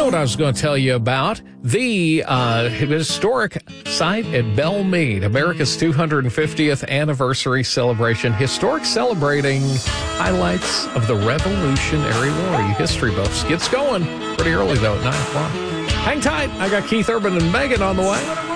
what I was going to tell you about. The historic site at Belle Meade, America's 250th anniversary celebration. Historic celebrating highlights of the Revolutionary War. You history buffs. Gets going pretty early, though, at 9 o'clock. Hang tight. I got Keith Urban and Megan on the way.